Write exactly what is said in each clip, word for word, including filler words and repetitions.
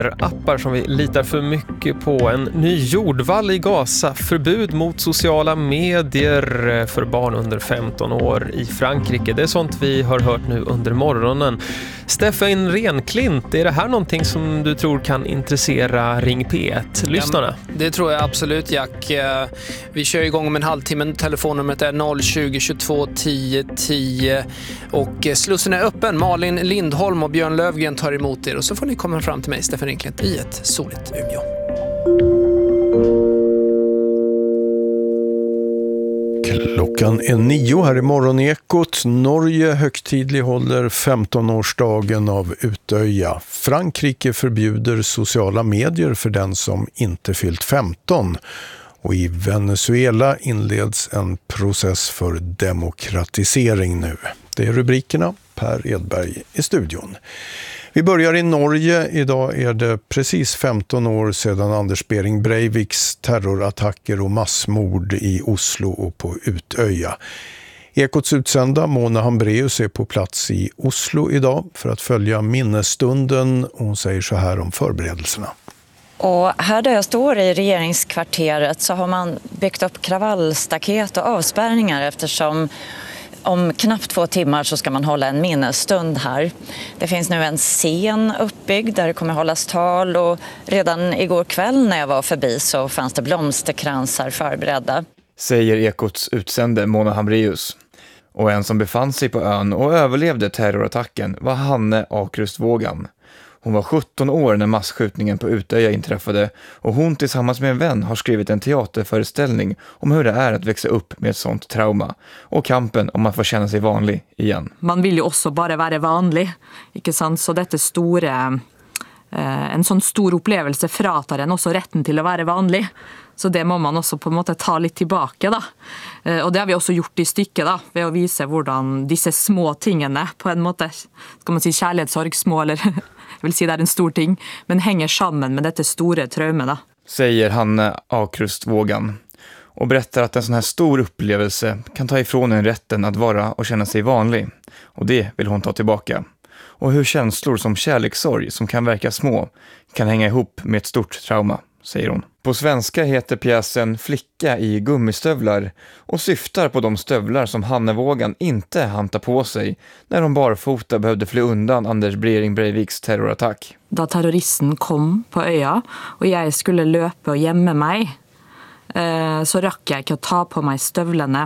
Appar som vi litar för mycket på. En ny jordvall i Gaza. Förbud mot sociala medier för barn under femton år i Frankrike. Det är sånt vi har hört nu under morgonen. Stefan Renklint, är det här någonting som du tror kan intressera Ring P ett-lyssnarna? Ja, det tror jag absolut, Jack. Vi kör igång om en halvtimme. Telefonnumret är noll tjugo tjugotvå tio tio och slussen är öppen. Malin Lindholm och Björn Lövgren tar emot er och så får ni komma fram till mig, Stefan Renklint, i ett soligt Umeå. Klockan är nio här i morgonekot. Norge högtidlighåller femtonårsdagen av Utöja. Frankrike förbjuder sociala medier för den som inte fyllt femton. Och i Venezuela inleds en process för demokratisering nu. Det är rubrikerna. Per Edberg i studion. Vi börjar i Norge. Idag är det precis femton år sedan Anders Behring Breiviks terrorattacker och massmord i Oslo och på Utöja. Ekots utsända Mona Hambraeus är på plats i Oslo idag för att följa minnesstunden. Hon säger så här om förberedelserna. Och här där jag står i regeringskvarteret så har man byggt upp kravallstaket och avspärrningar eftersom om knappt två timmar så ska man hålla en minnesstund här. Det finns nu en scen uppbyggd där det kommer hållas tal och redan igår kväll när jag var förbi så fanns det blomsterkransar förberedda. Säger Ekots utsände Mona Hambraeus. Och en som befann sig på ön och överlevde terrorattacken var Hanne Akrustvågan. Hon var sjutton år när massskjutningen på Utöja inträffade och hon tillsammans med en vän har skrivit en teaterföreställning om hur det är att växa upp med ett sånt trauma och kampen om att få känna sig vanlig igen. Man vill ju också bara vara vanlig, inte sant? Så detta stora, eh, en sån stor upplevelse fratar en också rätten till att vara vanlig. Så det må man också på en måte ta lite tillbaka då. Eh, och det har vi också gjort i stycket då, ved att visa hur dessa små tingene på en måte, ska man säga kärlekssorg små eller jag vill säga det är en stor ting, men hänger samman med detta stora traumet då. Säger Hanne Akrustvågan och berättar att en sån här stor upplevelse kan ta ifrån en rätten att vara och känna sig vanlig. Och det vill hon ta tillbaka. Och hur känslor som kärlekssorg som kan verka små kan hänga ihop med ett stort trauma, säger hon. På svenska heter pjäsen Flicka i gummistövlar och syftar på de stövlar som Hanne Vågan inte hann ta på sig när hon barfota behövde fly undan Anders Behring Breiviks terrorattack. Da terroristen kom på öja och jag skulle löpa och gömma mig eh, så rakk jag inte att ta på mig stövlarna.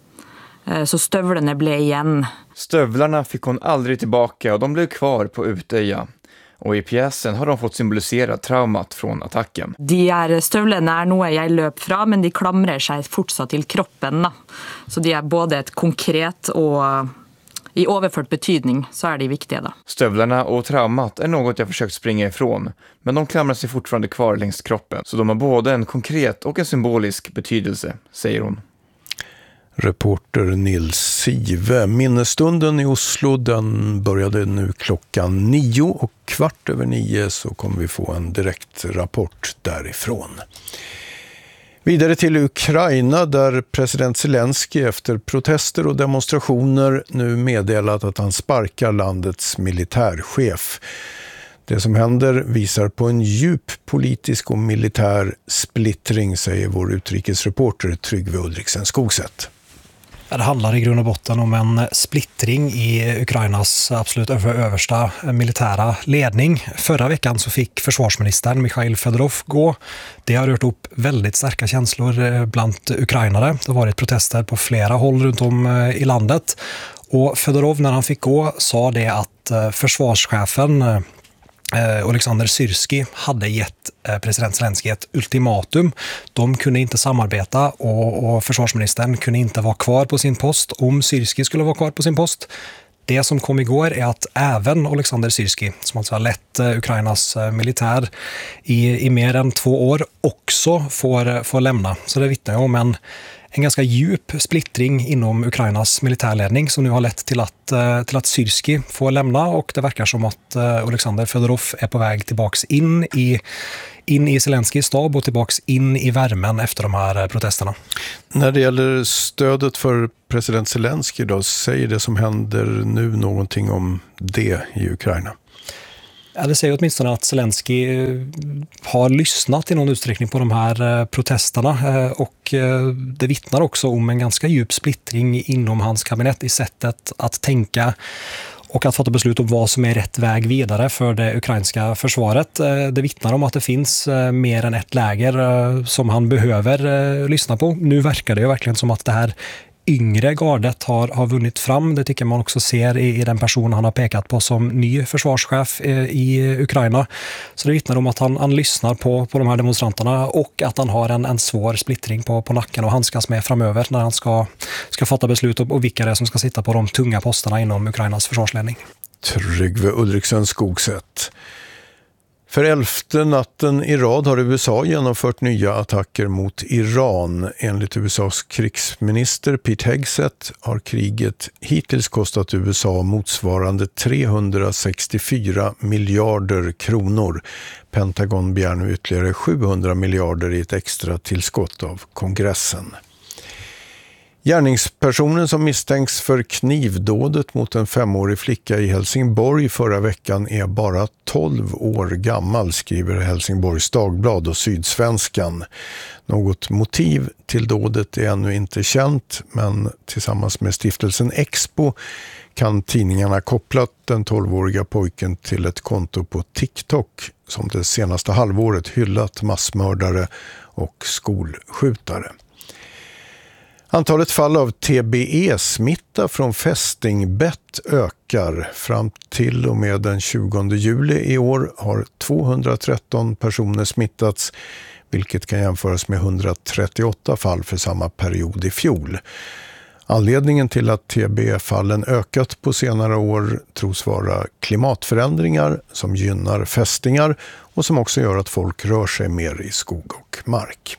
Eh, så stövlarna blev igen. Stövlarna fick hon aldrig tillbaka och de blev kvar på Utöja. Och i pjäsen har de fått symbolisera traumat från attacken. De är stövlarna är något jag löp fra, men de klamrar sig fortsatt till kroppen. Da. Så de är både ett konkret och i överfört betydning så är de viktiga. Da. Stövlarna och traumat är något jag försökt springa ifrån, men de klamrar sig fortfarande kvar längs kroppen. Så de har både en konkret och en symbolisk betydelse, säger hon. Reporter Nils Sive. Minnesstunden i Oslo, den började nu klockan nio och kvart över nio så kommer vi få en direkt rapport därifrån. Vidare till Ukraina där president Zelensky efter protester och demonstrationer nu meddelat att han sparkar landets militärchef. Det som händer visar på en djup politisk och militär splittring, säger vår utrikesreporter Tryggve Ulriksen Skogsätt. Det handlar i grund och botten om en splittring i Ukrainas absolut översta militära ledning. Förra veckan så fick försvarsministern Mikhail Fedorov gå. Det har rört upp väldigt starka känslor bland ukrainare. Det har varit protester på flera håll runt om i landet. Och Fedorov när han fick gå sa det att försvarschefen Alexander Syrskij hade gett president Zelensky ett ultimatum. De kunde inte samarbeta och, och försvarsministern kunde inte vara kvar på sin post om Syrskij skulle vara kvar på sin post. Det som kom igår är att även Alexander Syrskij, som alltså har lett Ukrainas militär i, i mer än två år, också får, får lämna. Så det vittnar om en En ganska djup splittring inom Ukrainas militärledning som nu har lett till att, till att Syrskij får lämna och det verkar som att Alexander Fedorov är på väg tillbaks in i, in i Zelenskijs stab och tillbaks in i värmen efter de här protesterna. När det gäller stödet för president Zelenskyj då, säger det som händer nu någonting om det i Ukraina? Ja, det säger åtminstone att Zelensky har lyssnat i någon utsträckning på de här protesterna och det vittnar också om en ganska djup splittring inom hans kabinett i sättet att tänka och att fatta beslut om vad som är rätt väg vidare för det ukrainska försvaret. Det vittnar om att det finns mer än ett läger som han behöver lyssna på. Nu verkar det ju verkligen som att det här yngre gardet har, har vunnit fram. Det tycker man också ser i, i den person han har pekat på som ny försvarschef i, i Ukraina. Så det vittnar om att han, han lyssnar på, på de här demonstranterna och att han har en, en svår splittring på, på nacken och handskas med framöver när han ska, ska fatta beslut om vilka det är som ska sitta på de tunga posterna inom Ukrainas försvarsledning. Tryggve Ulriksen Skogsätt. För elfte natten i rad har U S A genomfört nya attacker mot Iran. Enligt U S A:s krigsminister Pete Hegseth har kriget hittills kostat U S A motsvarande trehundrasextiofyra miljarder kronor. Pentagon begär nu ytterligare sjuhundra miljarder i ett extra tillskott av kongressen. Gärningspersonen som misstänks för knivdådet mot en femårig flicka i Helsingborg förra veckan är bara tolv år gammal, skriver Helsingborgs Dagblad och Sydsvenskan. Något motiv till dådet är ännu inte känt, men tillsammans med stiftelsen Expo kan tidningarna koppla den tolvåriga pojken till ett konto på TikTok som det senaste halvåret hyllat massmördare och skolskjutare. Antalet fall av T B E-smitta från fästingbett ökar. Fram till och med den tjugonde juli i år har tvåhundratretton personer smittats, vilket kan jämföras med hundratrettioåtta fall för samma period i fjol. Anledningen till att T B E-fallen ökat på senare år tros vara klimatförändringar som gynnar fästingar och som också gör att folk rör sig mer i skog och mark.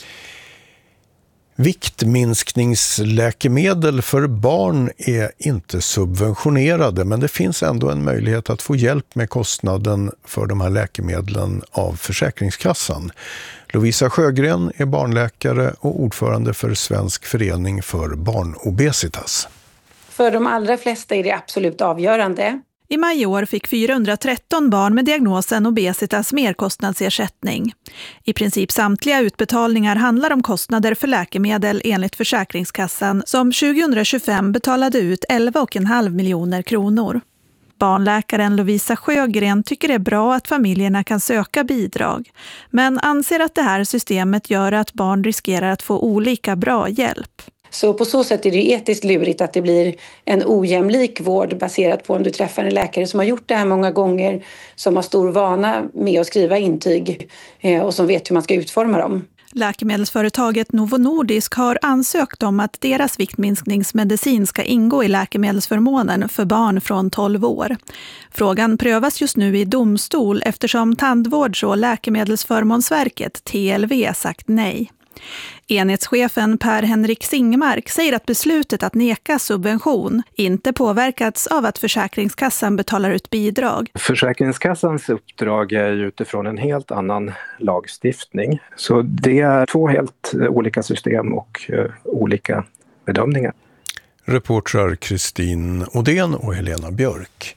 Viktminskningsläkemedel för barn är inte subventionerade, men det finns ändå en möjlighet att få hjälp med kostnaden för de här läkemedlen av Försäkringskassan. Lovisa Sjögren är barnläkare och ordförande för Svensk förening för barnobesitas. För de allra flesta är det absolut avgörande. I maj i år fick fyrahundratretton barn med diagnosen obesitas merkostnadsersättning. I princip samtliga utbetalningar handlar om kostnader för läkemedel enligt Försäkringskassan som tjugohundratjugofem betalade ut elva komma fem miljoner kronor. Barnläkaren Lovisa Sjögren tycker det är bra att familjerna kan söka bidrag, men anser att det här systemet gör att barn riskerar att få olika bra hjälp. Så på så sätt är det etiskt lurigt att det blir en ojämlik vård baserat på om du träffar en läkare som har gjort det här många gånger, som har stor vana med att skriva intyg och som vet hur man ska utforma dem. Läkemedelsföretaget Novo Nordisk har ansökt om att deras viktminskningsmedicin ska ingå i läkemedelsförmånen för barn från tolv år. Frågan prövas just nu i domstol eftersom Tandvårds- och läkemedelsförmånsverket T L V sagt nej. Enhetschefen Per-Henrik Singmark säger att beslutet att neka subvention inte påverkats av att Försäkringskassan betalar ut bidrag. Försäkringskassans uppdrag är utifrån en helt annan lagstiftning. Så det är två helt olika system och uh, olika bedömningar. Reportrar Kristin Odén och Helena Björk.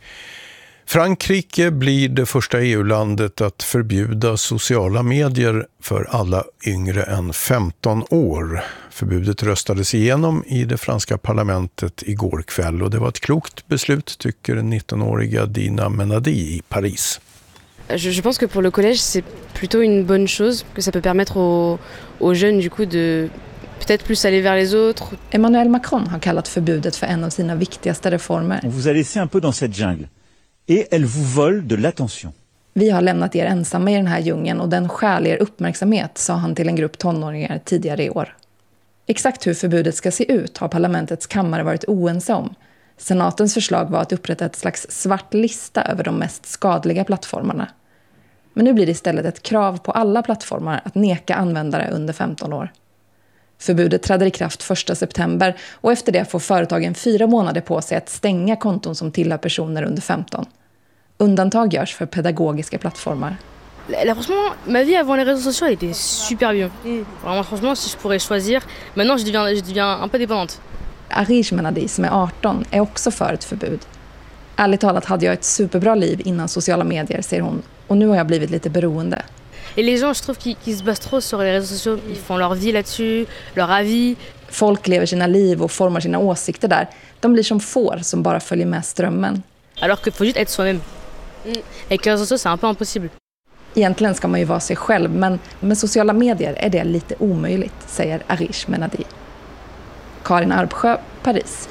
Frankrike blir det första E U-landet att förbjuda sociala medier för alla yngre än femton år. Förbudet röstades igenom i det franska parlamentet igår kväll och det var ett klokt beslut, tycker nittonåriga Dina Menadi i Paris. Je, je pense que pour le collège c'est plutôt une bonne chose, que ça peut permettre aux, aux jeunes du coup de peut-être plus aller vers les autres. Emmanuel Macron har kallat förbudet för en av sina viktigaste reformer. On vous a laissé un peu dans cette jungle. Et elle vous vole de l'attention. Vi har lämnat er ensamma i den här djungeln och den stjäl er uppmärksamhet, sa han till en grupp tonåringar tidigare i år. Exakt hur förbudet ska se ut har parlamentets kammare varit oense om. Senatens förslag var att upprätta ett slags svart lista över de mest skadliga plattformarna. Men nu blir det istället ett krav på alla plattformar att neka användare under femton år. Förbudet träder i kraft första september och efter det får företagen fyra månader på sig att stänga konton som tillhör personer under femton. Undantag görs för pedagogiska plattformar. Là, franchement, ma vie avant les réseaux sociaux était super bien. Vraiment, franchement, si je pourrais choisir, maintenant je deviens, je deviens un peu dépendante. Arish Menadi, som är arton, är också för ett förbud. Ärligt talat hade jag ett superbra liv innan sociala medier, säger hon. Och nu har jag blivit lite beroende. Et les gens, je trouve qu'ils qu'ils se basent trop sur les réseaux sociaux. Ils font leur vie là-dessus, leur avis. Folk lever sina liv och formar sina åsikter där. De blir som får som bara följer med strömmen. Alors qu'il faut juste être soi-même. Avec les réseaux sociaux, c'est un peu impossible. Egentligen ska man ju vara sig själv, men med sociala medier är det lite omöjligt, säger Arish Menadi. Karin Arbsjö, Paris.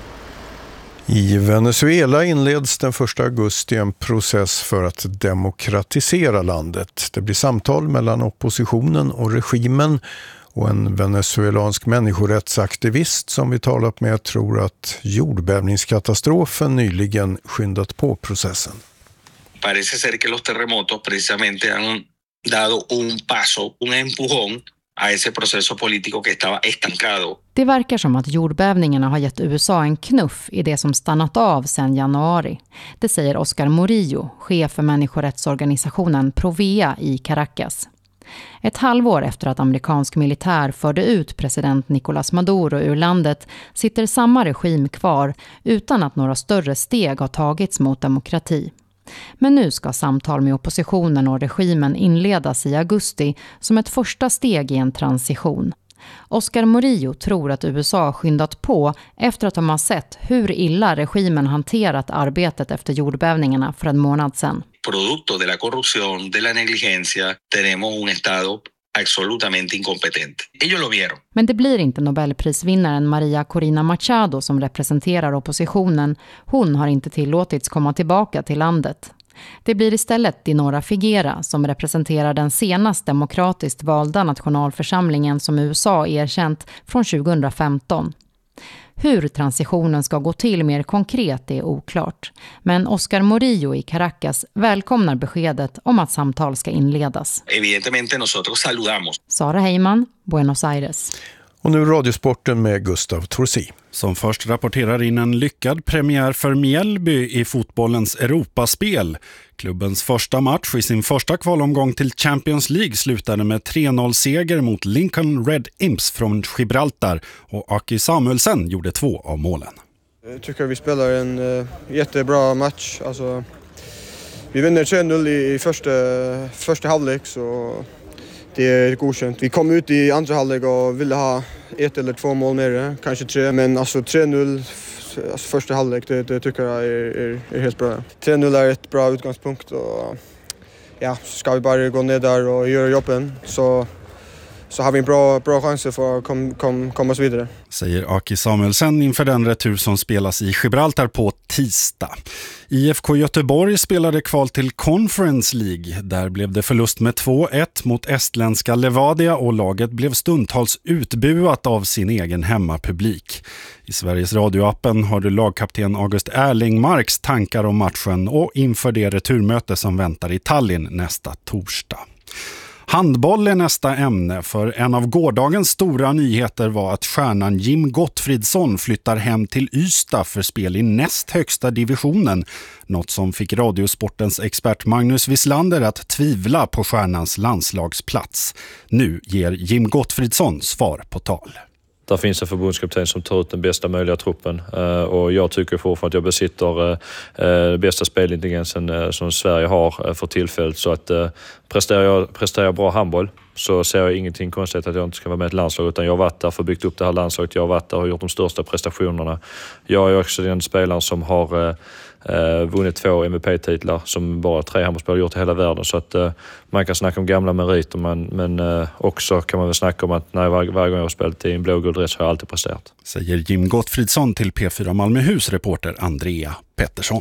I Venezuela inleds den första augusti en process för att demokratisera landet. Det blir samtal mellan oppositionen och regimen, och en venezuelansk människorättsaktivist som vi talat med tror att jordbävningskatastrofen nyligen skyndat på processen. Parece ser que los terremotos precisamente han dado un paso, un empujón a ese proceso político que estaba estancado. Det verkar som att jordbävningarna har gett U S A en knuff i det som stannat av sedan januari. Det säger Oscar Murillo, chef för människorättsorganisationen Provea i Caracas. Ett halvår efter att amerikansk militär förde ut president Nicolás Maduro ur landet sitter samma regim kvar utan att några större steg har tagits mot demokrati. Men nu ska samtal med oppositionen och regimen inledas i augusti som ett första steg i en transition. Oscar Murillo tror att U S A skyndat på efter att de har sett hur illa regimen hanterat arbetet efter jordbävningarna för en månad sedan. Producto de la corrupción, de la negligencia, tenemos un estado absolutamente incompetente. Ellos lo vieron. Men det blir inte Nobelprisvinnaren Maria Corina Machado som representerar oppositionen. Hon har inte tillåtits komma tillbaka till landet. Det blir istället Dinora Figuera som representerar den senast demokratiskt valda nationalförsamlingen som U S A erkänt från tjugohundrafemton. Hur transitionen ska gå till mer konkret är oklart. Men Oscar Murillo i Caracas välkomnar beskedet om att samtal ska inledas. Evidentemente nosotros saludamos. Sara Heyman, Buenos Aires. Och nu radiosporten med Gustav Torsi. Som först rapporterar in en lyckad premiär för Mjällby i fotbollens Europaspel. Klubbens första match i sin första kvalomgång till Champions League slutade med tre noll-seger mot Lincoln Red Imps från Gibraltar, och Aki Samuelsen gjorde två av målen. Jag tycker vi spelar en uh, jättebra match. Alltså, vi vinner tre noll i, i första, första halvlek, så det är godkänt. Vi kom ut i andra halvlek och ville ha ett eller två mål mer, kanske tre. Men alltså tre noll alltså första halvlek, det, det tycker jag är, är, är helt bra. tre noll är ett bra utgångspunkt, och ja, så ska vi bara gå ner där och göra jobben, så, så har vi en bra, bra chans för att kom, kom, komma oss vidare. Säger Aki Samuelsen inför den retur som spelas i Gibraltar på tisdag. I F K Göteborg spelade kval till Conference League. Där blev det förlust med två ett mot estländska Levadia, och laget blev stundtals utbuat av sin egen hemmapublik. I Sveriges radioappen har du lagkapten August Erlingmarks tankar om matchen och inför det returmöte som väntar i Tallinn nästa torsdag. Handboll är nästa ämne, för en av gårdagens stora nyheter var att stjärnan Jim Gottfridsson flyttar hem till Ystad för spel i näst högsta divisionen. Något som fick Radiosportens expert Magnus Wislander att tvivla på stjärnans landslagsplats. Nu ger Jim Gottfridsson svar på tal. Där finns en förbundskapten som tar ut den bästa möjliga truppen, och jag tycker fortfarande att jag besitter den bästa spelintelligensen som Sverige har för tillfället, så att presterar jag, presterar jag bra handboll så ser jag ingenting konstigt att jag inte ska vara med i ett landslag, utan jag har varit där för att bygga upp det här landslaget, jag har varit där och gjort de största prestationerna. Jag är också den spelaren som har Uh, vunnit två M V P-titlar som bara tre handbollsspelare gjort i hela världen, så att uh, man kan snacka om gamla meriter, men, men uh, också kan man väl snacka om att när var, varje gång jag har spelat i en blågul dress har jag alltid presterat. Säger Jim Gottfridsson till P fyra Malmöhus reporter Andrea Pettersson.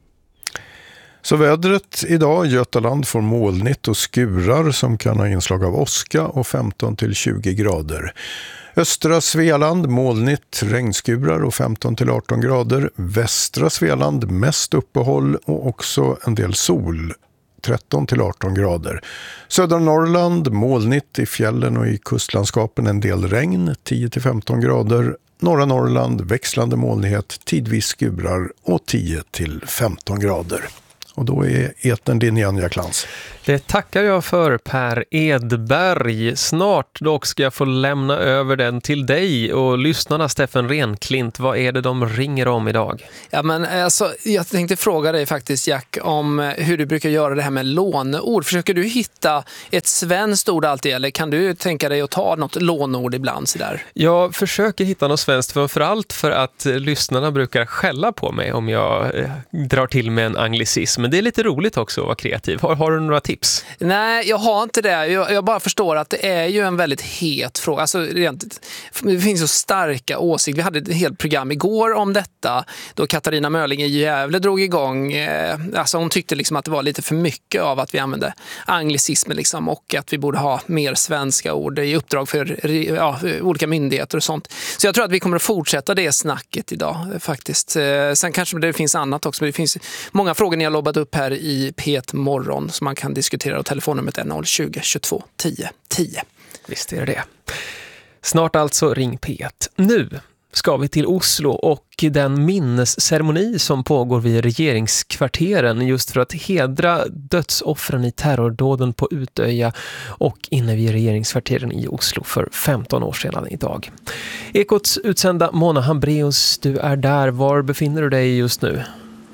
Så vädret idag: Götaland får molnigt och skurar som kan ha inslag av åska och femton till tjugo grader. Östra Svealand molnigt, regnskurar och femton till arton grader. Västra Svealand mest uppehåll och också en del sol, tretton till arton grader. Södra Norrland molnigt, i fjällen och i kustlandskapen en del regn, tio till femton grader. Norra Norrland växlande molnighet, tidvis skurar och tio till femton grader. Och då är etern din igen, Jaklans. Det tackar jag för, Per Edberg. Snart dock ska jag få lämna över den till dig och lyssnarna. Steffen Renklint, vad är det de ringer om idag? Ja, men alltså, jag tänkte fråga dig faktiskt, Jack, om hur du brukar göra det här med låneord. Försöker du hitta ett svenskt ord alltid, eller kan du tänka dig att ta något låneord ibland så där? Jag försöker hitta något svenskt, framförallt för att lyssnarna brukar skälla på mig om jag eh, drar till med en anglicism. Men det är lite roligt också att vara kreativ. Har, har du några tips? Nej, jag har inte det. Jag, jag bara förstår att det är ju en väldigt het fråga. Alltså, rent, det finns så starka åsikter. Vi hade ett helt program igår om detta då Katarina Mörling i Gävle drog igång. Eh, alltså hon tyckte liksom att det var lite för mycket av att vi använde anglicismer liksom, och att vi borde ha mer svenska ord i uppdrag för ja, olika myndigheter och sånt. Så jag tror att vi kommer att fortsätta det snacket idag faktiskt. Eh, sen kanske det finns annat också, men det finns många frågor ni har lobbat upp här i P ett Morgon som man kan diskutera, och telefonnumret är noll tjugo, tjugotvå, tio, tio. Visst är det det. Snart alltså ring P ett. Nu ska vi till Oslo och den minnesceremoni som pågår vid regeringskvarteren just för att hedra dödsoffren i terrordåden på Utöja och inne vid regeringskvarteren i Oslo för femton år sedan idag. Ekots utsända Mona Hambreus, du är där. Var befinner du dig just nu?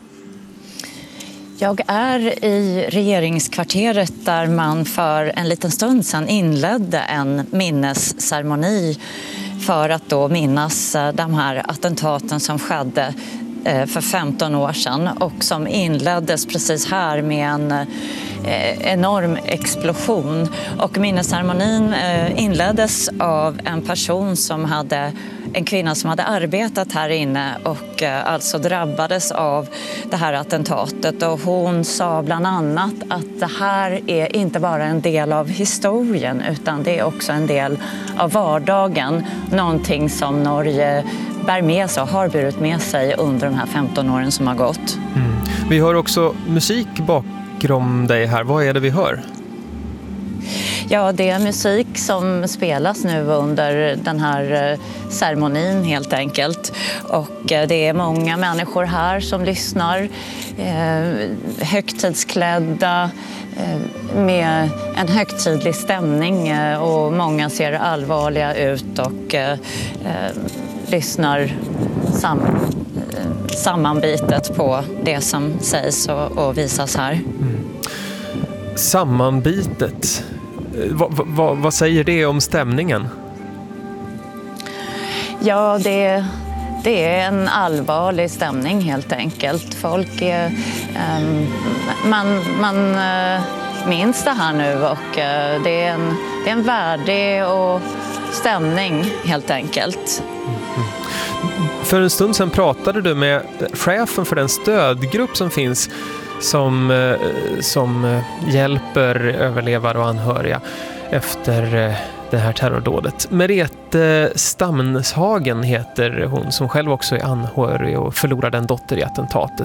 Jag är i regeringskvarteret där man för en liten stund sedan inledde en minnesceremoni för att då minnas de här attentaten som skedde för femton år sedan och som inleddes precis här med en enorm explosion. Och minnesceremonin inleddes av en person som hade en kvinna som hade arbetat här inne och alltså drabbades av det här attentatet. Och hon sa bland annat att det här är inte bara en del av historien utan det är också en del av vardagen. Någonting som Norge bär med sig och har burit med sig under de här femton åren som har gått. Mm. Vi hör också musik bakom dig här. Vad är det vi hör? Ja, det är musik som spelas nu under den här ceremonin helt enkelt. Och det är många människor här som lyssnar, eh, högtidsklädda, eh, med en högtidlig stämning eh, och många ser allvarliga ut och eh, lyssnar sam, eh, sammanbitet på det som sägs och, och visas här. Mm. Sammanbitet. Va, va, vad säger det om stämningen? Ja, det, det är en allvarlig stämning helt enkelt. Folk är, um, man, man uh, minns det här nu och uh, det, är en, det är en värdig och stämning helt enkelt. Mm. För en stund sedan pratade du med chefen för den stödgrupp som finns som, som hjälper överlevare och anhöriga efter det här terrordådet. Merete Stamneshagen heter hon, som själv också är anhörig och förlorade en dotter i attentatet.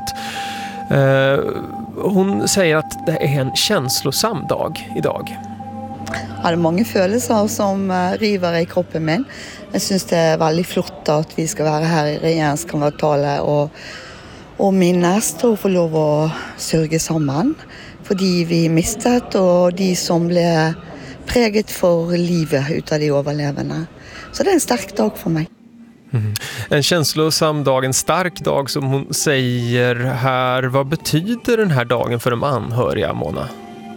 Hon säger att det är en känslosam dag idag. Ja, det är många känslor som river i kroppen min. Jag syns det är väldigt flott att vi ska vara här i regeringskvartalet och och minnas och få lov att sörja samman för de vi mistat och de som blev präget för livet utav de överlevande. Så det är en stark dag för mig. Mm. En känslosam dag, en stark dag som hon säger här. Vad betyder den här dagen för de anhöriga, Mona?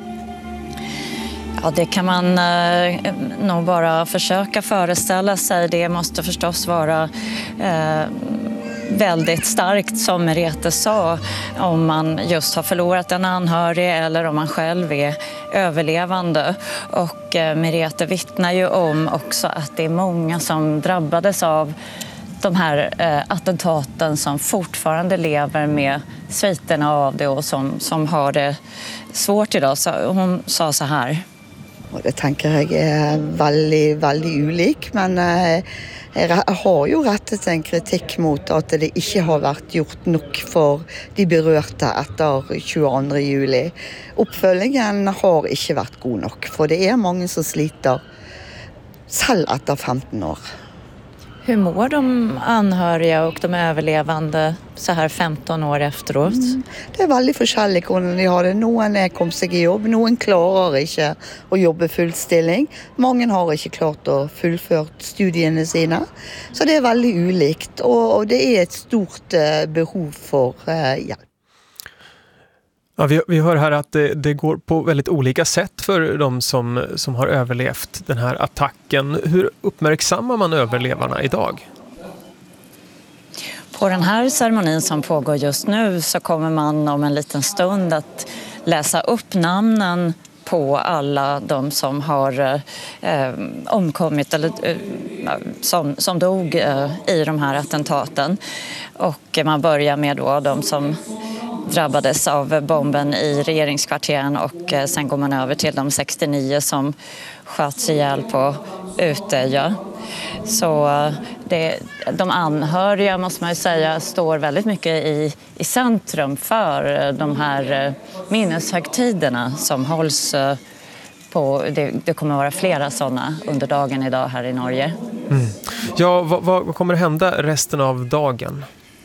Ja, det kan man eh, nog bara försöka föreställa sig. Det måste förstås vara eh, väldigt starkt, som Merete sa, om man just har förlorat en anhörig eller om man själv är överlevande. Och eh, Merete vittnar ju om också att det är många som drabbades av de här eh, attentaten som fortfarande lever med sviterna av det och som, som har det svårt idag. Så hon sa så här. Och det tänker jag är väldigt, väldigt ulik, men eh, jag har ju rättet en kritik mot att det inte har varit gjort nog för de berörda efter tjugoandra juli. Uppföljningen har inte varit god nog, för det är många som sliter, själv efter femton år. Hur mår de anhöriga och de överlevande så här femton år efteråt? Mm. Det er veldig forskjellig hvordan de har det. Noen er kommet seg i jobb, noen klarer ikke å jobbe full stilling. Mange har ikke klart å fullført studiene sine. Så det er veldig ulikt, og det er et stort behov for hjelp. Ja, vi, vi hör här att det, det går på väldigt olika sätt för de som, som har överlevt den här attacken. Hur uppmärksammar man överlevarna idag? På den här ceremonin som pågår just nu så kommer man om en liten stund att läsa upp namnen på alla de som har eh, omkommit eller eh, som, som dog eh, i de här attentaten. Och man börjar med då de som drabbades av bomben i regeringskvarteren och eh, sen går man över till de sextionio som sköts ihjäl på Utöja. Så det, de anhöriga måste man ju säga står väldigt mycket i, i centrum för de här minneshögtiderna som hålls på. Det, det kommer att vara flera sådana under dagen idag här i Norge. Mm. Ja, vad, vad kommer att hända resten av dagen?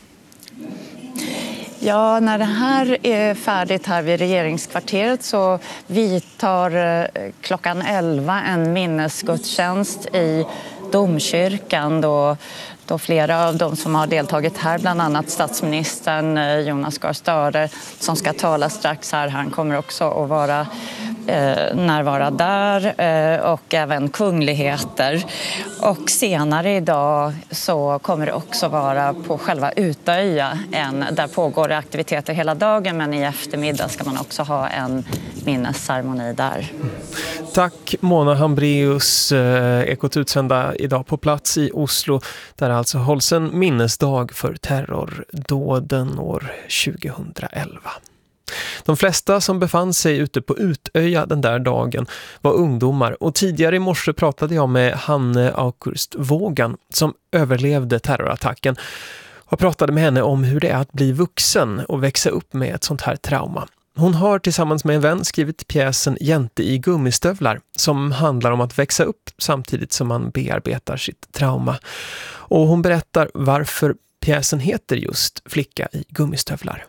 Ja, när det här är färdigt här vid regeringskvarteret så vidtar klockan elva en minnesgudstjänst i domkyrkan då, då flera av de som har deltagit här, bland annat statsministern Jonas Gahr Støre som ska tala strax här, han kommer också att vara eh, närvara där eh, och även kungligheter. Och senare idag så kommer det också vara på själva Utöja, en, där pågår det aktiviteter hela dagen, men i eftermiddag ska man också ha en minnesceremoni där. Tack Mona Hambraeus, Ekot utsända idag på plats i Oslo, där alltså hålls en minnesdag för terrordåden år tjugohundraelva. De flesta som befann sig ute på Utöja den där dagen var ungdomar, och tidigare i morse pratade jag med Hanne Aukrust Vågan som överlevde terrorattacken och pratade med henne om hur det är att bli vuxen och växa upp med ett sånt här trauma. Hon har tillsammans med en vän skrivit pjäsen Jente i gummistövlar som handlar om att växa upp samtidigt som man bearbetar sitt trauma. Och hon berättar varför pjäsen heter just Flicka i gummistövlar.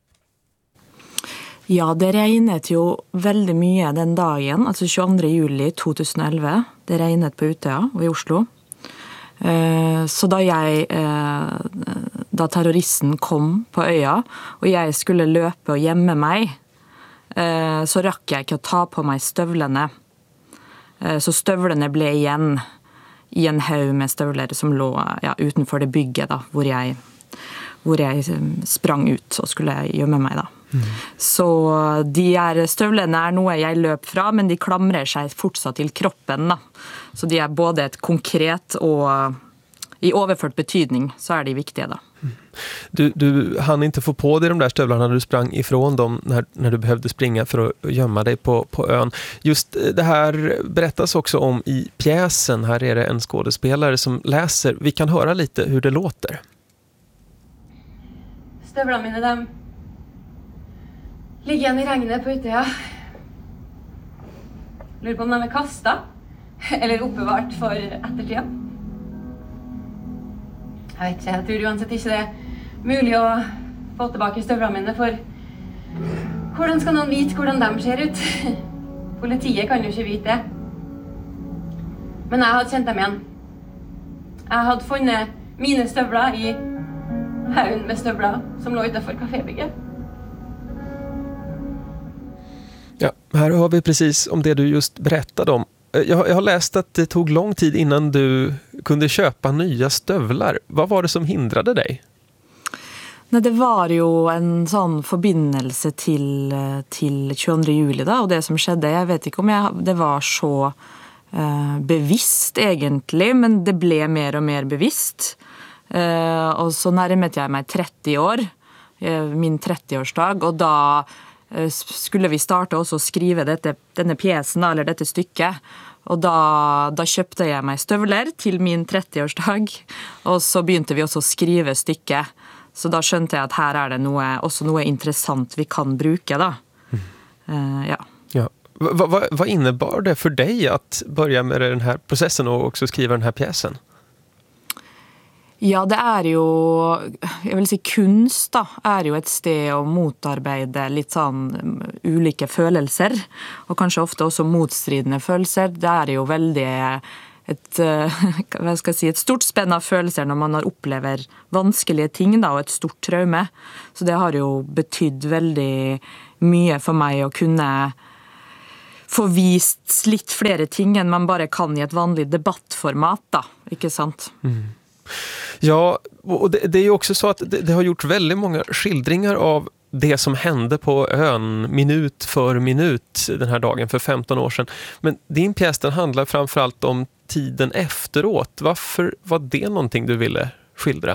Ja, det regnet jo veldig mye den dagen, altså tjueandre juli tjugoelva. Det regnet på Utøya og i Oslo. Så da jeg, da terroristen kom på øya, og jeg skulle løpe og gjemme meg, så rakk jeg ikke å ta på meg støvlene. Så støvlene ble igjen i en haug med støvler som lå ja, utenfor det bygget da, hvor jeg, hvor jeg sprang ut og skulle gjemme meg da. Mm. Så de er støvlene er noe jeg løp fra, men de klamrer seg fortsatt til kroppen da. Så de er både et konkret og i överfört betydning så är det viktiga då. Du, du hann inte få på dig de där stövlarna när du sprang ifrån dem när, när du behövde springa för att gömma dig på, på ön. Just det här berättas också om i pjäsen. Här är det en skådespelare som läser. Vi kan höra lite hur det låter. Stövlarna mina, de ligger igjen i regnet på Utöya. Lurer på om de är kasta eller oppbevart för ettertiden. Jeg vet ikke, jeg tror uansett ikke det er mulig å få tilbake støvlene mine, for hvordan skal noen vite hvordan de ser ut? Politiet kan jo ikke vite det. Men jeg hadde kjent dem igjen. Jeg hadde funnet mine støvler i haugen med støvler som lå utenfor kafébygget. Ja, här har vi precis om det du just berättade om. Jag, jag har läst att det tog lång tid innan du kunde köpa nya stövlar. Vad var det som hindrade dig? Nej, det var ju en sån förbindelse till, till tjueandre juli då, och det som skedde, jag vet inte om jag, det var så eh, bevisst egentligen, men det blev mer och mer bevisst. Eh, och så närmade jag mig trettio år, eh, min trettioårsdag, och då skulle vi starte også å skrive dette, denne pjesen, eller dette stykket. Og da, da kjøpte jeg meg støvler til min trettioårsdag, og så begynte vi også å skrive stykket. Så da skjønte jeg at her er det noe, også noe interessant vi kan bruke da. Mm. Uh, ja. Ja. Va, va, vad innebar det för dig att börja med den här processen och också skriva den här pjäsen? Ja, det er jo, jeg vil si kunst da, er jo et sted å motarbeide litt sånn ulike følelser, og kanskje ofte også motstridende følelser. Det er jo veldig et, hva skal jeg si, et stort spenn av følelser når man har opplever vanskelige ting da, og et stort traume. Så det har jo betydd veldig mye for meg å kunne få vist litt flere ting enn man bare kan i et vanlig debattformat da, ikke sant? Mm. Ja, och det, det är ju också så att det, det har gjort väldigt många skildringar av det som hände på ön minut för minut den här dagen för femton år sedan. Men din pjäs den handlar framförallt om tiden efteråt. Varför var det någonting du ville skildra?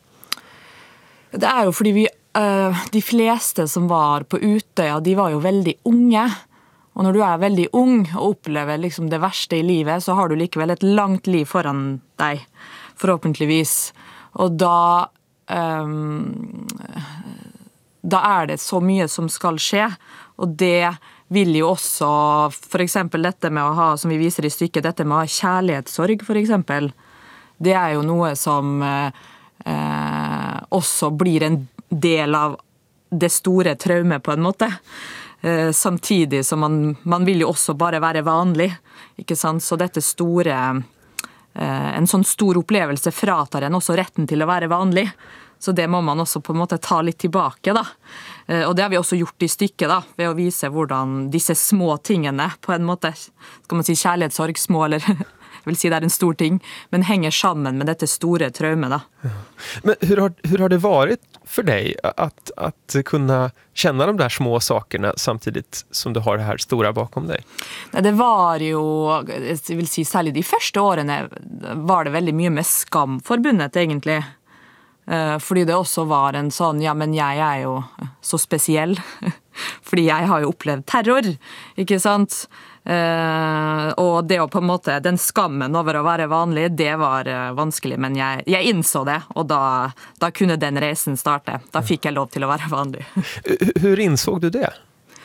Det är ju för att vi, uh, de flesta som var på Utøya, de var ju väldigt unga. Och när du är väldigt ung och upplever liksom det värsta i livet så har du likväl ett långt liv foran dig. Forhåpentligvis. Og da, um, da er det så mye som skal skje, og det vil jo også, for eksempel dette med å ha, som vi viser i stykket, dette med å ha kjærlighetssorg, for eksempel, det er jo noe som eh, også blir en del av det store traumet på en måte. Eh, samtidig som man, man vil jo også bare være vanlig, ikke sant? Så dette store... En sånn stor opplevelse fratar en også retten til å være vanlig. Så det må man også på en måte ta litt tilbake da. Og det har vi også gjort i stykket da, ved å vise hvordan disse små tingene på en måte, skal man si kjærlighetssorg, små eller jeg vil si det er en stor ting, men hänger sammen med dette store traumet da. Ja. Men hur har, hur har det varit för dig att, att kunna känna de där små sakerna samtidigt som du har det här stora bakom dig? Det var ju, jag vill säga särskilt de första åren var det väldigt mycket med skam förbundet egentligen. Fordi det også var en sånn, ja, men jeg er jo så spesiell. Fordi jeg har jo opplevd terror, ikke sant? Uh, og det å på en måte, den skammen over å være vanlig, det var uh, vanskelig, men jeg, jeg innså det, og da, da kunne den reisen starte. Da fikk jeg lov til å være vanlig. Hur insåg du det?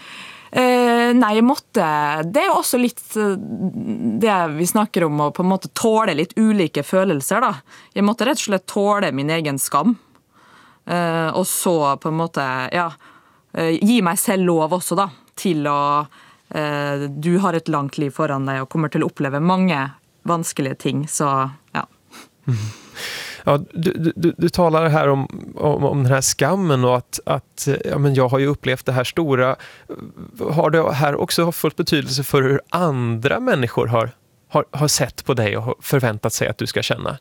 Uh, nei, jeg måtte, det er også litt uh, det vi snakker om, å på en måte tåle litt ulike følelser da. Jeg måtte rett og slett tåle min egen skam. Uh, og så på en måte, ja, uh, gi meg selv lov også da, til å du har ett långt liv foran dig och kommer till att uppleva många vanskliga ting så ja. Mm. Ja, du, du, du talar här om, om, om den här skammen och att, att ja, men jag har ju upplevt det här stora. Har det här också fått betydelse för hur andra människor har, har, har sett på dig och förväntat sig att du ska känna?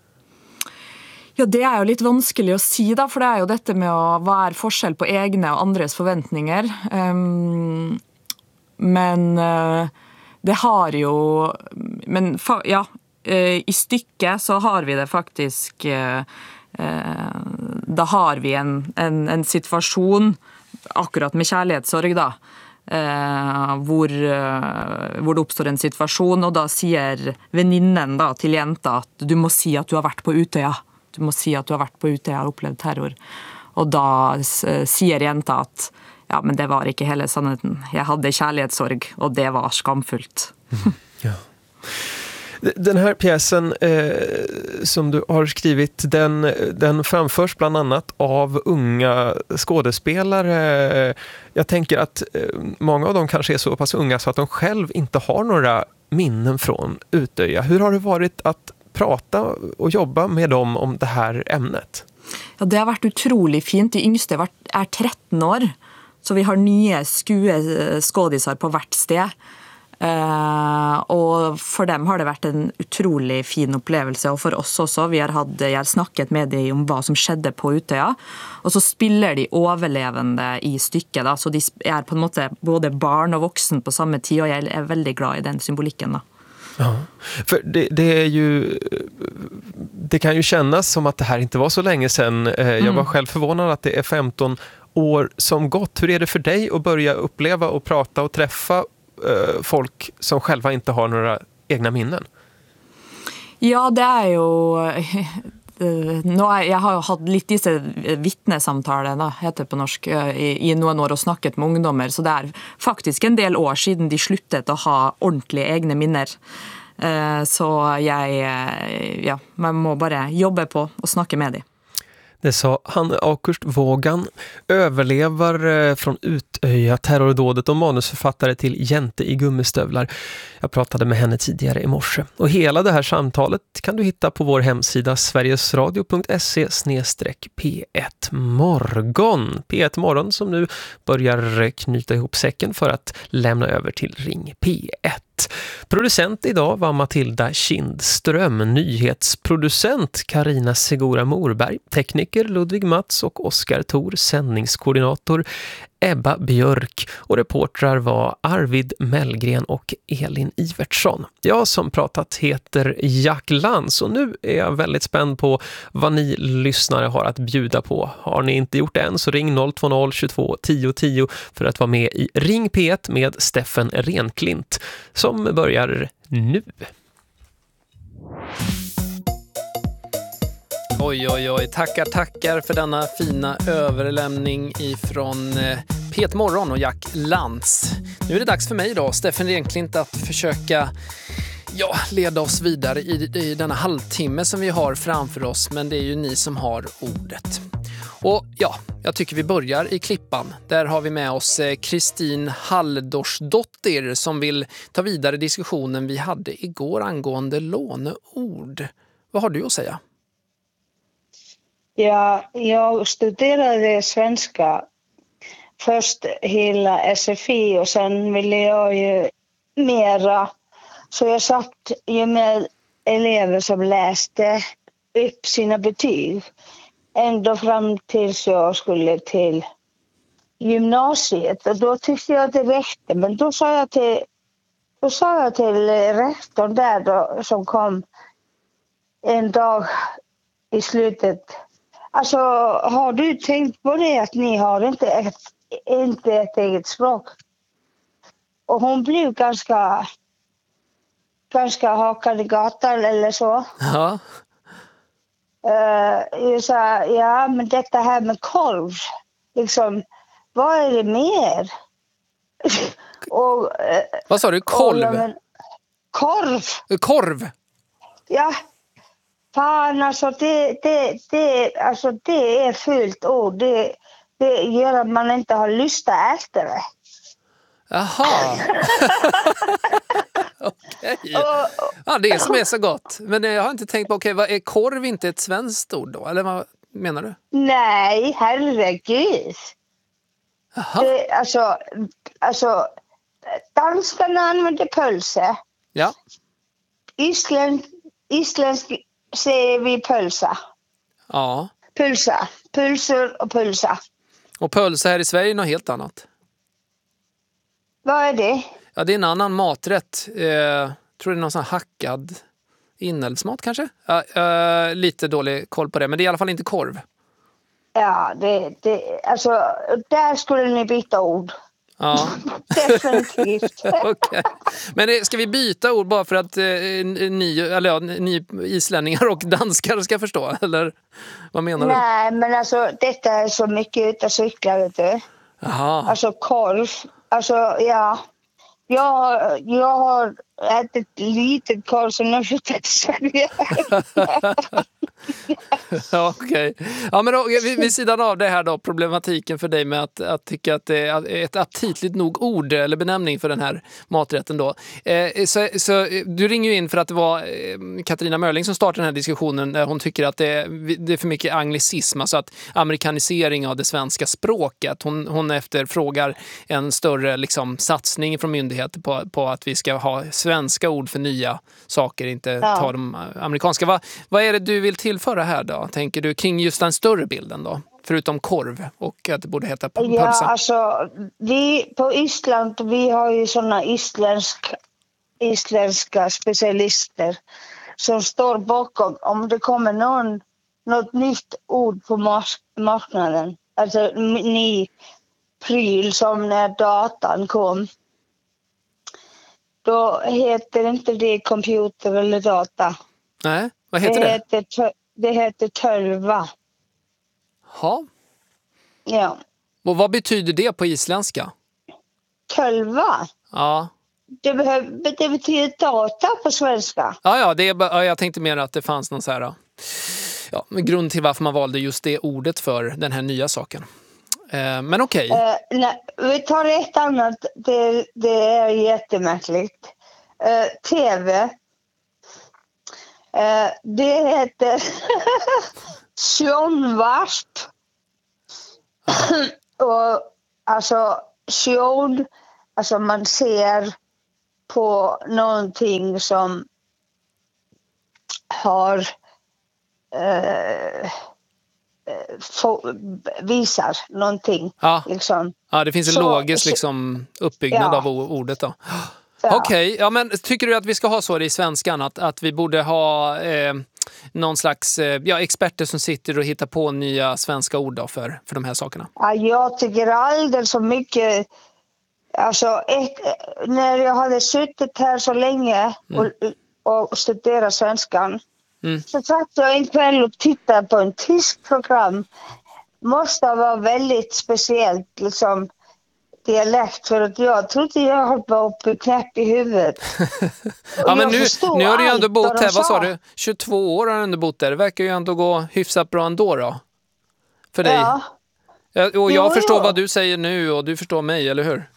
Ja, det er jo litt vanskelig å si da, for det er jo dette med å være forskjell på egne og andres forventninger. Um, men uh, det har jo, men fa- ja, uh, i stykket så har vi det faktisk, uh, uh, da har vi en, en, en situasjon, akkurat med kjærlighetssorg da, uh, hvor, uh, hvor det oppstår en situasjon, og da sier venninnen da til jenta at du må si at du har vært på Utøya. Du må si at du har vært på Utøya og opplevd terror. Og da sier jenta at ja, men det var ikke hele sannheten. Jeg hadde kjærlighetssorg, og det var skamfullt. Mm, ja. Den här pjäsen eh, som du har skrivit, den, den framförs bland annat av unga skådespelare. Jag tänker att eh, många av dem kanske är så pass unga så att de själv inte har några minnen från Utøya. Hur har det varit att prata och jobba med dem om det här ämnet? Ja, det har varit otroligt fint. De yngste är tretton år, så vi har nya skådisar på hvert sted. Uh, och för dem har det varit en otroligt fin upplevelse, och för oss också. Vi har haft, jag har snackat med dem om vad som skedde på Utøya, och så spelar de överlevande i stycket då, så de är på något sätt både barn och vuxen på samma tid, och jag är väldigt glad i den symboliken då. Ja, för det, det är ju det kan ju kännas som att det här inte var så länge sedan. Jag var mm. själv förvånad att det är femton år som gått. Hur är det för dig att börja uppleva och prata och träffa eh, folk som själva inte har några egna minnen? Ja, det är ju nå er, jeg har jo hatt litt disse vittnesamtaler, da, heter det på norsk, i, i noen år og snakket med ungdommer, så det er faktisk en del år siden de sluttet å ha ordentlige egne minner. Så jeg, ja, man må bare jobbe på og snakke med dem. Det sa Hanne Akurst Vågan, överlevare från Utöja terrordådet och manusförfattare till Jente i gummistövlar. Jag pratade med henne tidigare i morse. Och hela det här samtalet kan du hitta på vår hemsida sverigesradio punkt se slash p ett morgon. P ett morgon som nu börjar knyta ihop säcken för att lämna över till Ring P ett. Producent idag var Matilda Kindström, nyhetsproducent Karina Segura Morberg, tekniker Ludvig Mats och Oskar Thor, sändningskoordinator Ebba Björk och reportrar var Arvid Mellgren och Elin Ivertsson. Jag som pratat heter Jack Lantz och nu är jag väldigt spänd på vad ni lyssnare har att bjuda på. Har ni inte gjort det än så ring noll två noll tjugotvå tio tio för att vara med i Ring P ett med Steffen Renklint som börjar nu. Oj, oj, oj. Tackar, tackar för denna fina överlämning ifrån P ett Morgon och Jack Lantz. Nu är det dags för mig då, Steffen Renklint, att försöka ja, leda oss vidare i, i denna halvtimme som vi har framför oss. Men det är ju ni som har ordet. Och ja, jag tycker vi börjar i Klippan. Där har vi med oss Kristin Halldórsdottir som vill ta vidare diskussionen vi hade igår angående låneord. Vad har du att säga? Ja, jag studerade svenska först hela S F I och sen ville jag ju mera. Så jag satt ju med elever som läste upp sina betyg ända fram tills jag skulle till gymnasiet. Och då tyckte jag att det räckte. Men då sa jag till, då sa jag till rektorn där då, som kom en dag i slutet. Alltså, har du tänkt på det att ni har inte ett, inte ett eget språk? Och hon blev ganska, ganska hakad i gatan eller så. Ja. Uh, jag sa, ja men detta här med korv, liksom, vad är det mer? och, uh, vad sa du, kolv? Och, men, korv. Korv? Ja. Fan, alltså det, det, det, alltså det är fult ord. Det, det gör att man inte har lust att äta det. Jaha. Okej. Ja, det är som är så gott. Men jag har inte tänkt på, okej, vad är korv inte ett svenskt ord då? Eller vad menar du? Nej, herregud. Jaha. Det, alltså, alltså, danskarna använder pölse. Ja. Island, isländsk säger vi pölsa. Ja. Pulsa. Pulser och pulsa. Och pölsa här i Sverige är något helt annat. Vad är det? Ja, det är en annan maträtt. Eh, tror det är någon sån hackad inälvsmat kanske? Ja, eh, lite dålig koll på det, men det är i alla fall inte korv. Ja, det, det, alltså där skulle ni byta ord. Ja. Definitivt. Okay. Men det, ska vi byta ord bara för att eh, ni, eller ja, ni islänningar och danskar ska förstå? Eller vad menar du? Nej, men alltså detta är så mycket utav cyklar, vet du. Jaha. Alltså korv. Alltså, ja. Jag har, jag har ätit litet korv som jag försökt säga. Ja, okej. Okay. Ja, men då, vid, vid sidan av det här då, problematiken för dig med att, att tycka att det är ett aptitligt nog ord eller benämning för den här maträtten då. Eh, så, så du ringer ju in för att det var eh, Katarina Mörling som startade den här diskussionen där hon tycker att det, det är för mycket anglicism, alltså att amerikanisering av det svenska språket. Hon, hon efterfrågar en större liksom, satsning från myndigheter på, på att vi ska ha svenska ord för nya saker, inte Ja. ta de amerikanska. Va, vad är det du vill tillföra här då, tänker du, kring just den större bilden då? Förutom korv och att det borde heta p- pölsa. Ja, alltså vi på Island, vi har ju såna isländsk, isländska specialister som står bakom om det kommer någon, något nytt ord på mas- marknaden. Alltså n- ny pryl som när datan kom. Då heter inte det computer eller data. Nej, vad heter det? Det heter, tö- det heter tölva. Ja. Ja. Och vad betyder det på isländska? Tölva? Ja. det, behöver, det betyder data på svenska. Ja, ja, det är, ja, jag tänkte mer att det fanns någon så här, ja, grund till varför man valde just det ordet för den här nya saken. Eh, men okej. Okay. Uh, nej, vi tar ett annat. Det, det är jättemärkligt. Uh, T V. Uh, det heter Sjonvasp. Och alltså sjon, alltså man ser på någonting som har uh, få, visar någonting. Ja. Liksom. Ja, det finns en så, logisk liksom, uppbyggnad ja. av ordet då. Ja. Okej, okay. Ja, men tycker du att vi ska ha så i svenskan? Att, att vi borde ha eh, någon slags eh, ja, experter som sitter och hittar på nya svenska ord då för, för de här sakerna? Ja, jag tycker alldeles så mycket. Alltså, ett, när jag hade suttit här så länge och, mm. och studerat svenskan mm. så satt jag en kväll och tittade på en tysk program. Måste vara väldigt speciellt liksom dialekt, för att jag trodde jag höll på upp i knäpp i huvudet. Ja, men nu, nu har du ju ändå bott här, vad sa du? tjugotvå år har du ändå bott där. Det verkar ju ändå gå hyfsat bra ändå då. För dig. Ja. Och jag jo, förstår jo. vad du säger nu och du förstår mig, eller hur?